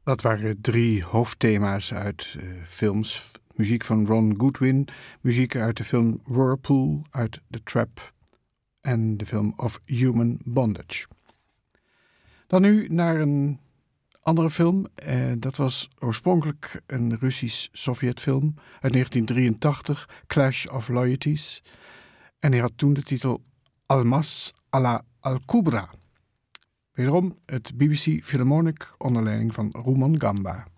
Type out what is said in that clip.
Dat waren 3 hoofdthema's uit films. Muziek van Ron Goodwin, muziek uit de film Whirlpool, uit The Trap en de film Of Human Bondage. Dan nu naar een andere film. Dat was oorspronkelijk een Russisch-Sovjet-film uit 1983, Clash of Loyalties. En hij had toen de titel Almaz ala al-Kubra. Wederom het BBC Philharmonic onder leiding van Rumon Gamba.